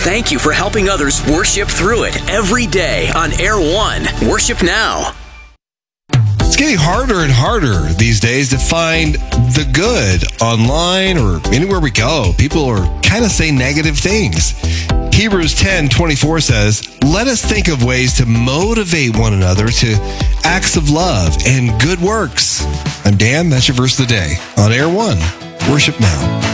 Thank you for helping others worship through it every day on Air One. Worship now. It's getting harder and harder these days to find the good online or anywhere we go. People are kind of saying negative things. Hebrews 10:24 says, "Let us think of ways to motivate one another to acts of love and good works." I'm Dan. That's your verse of the day on Air One. Worship now.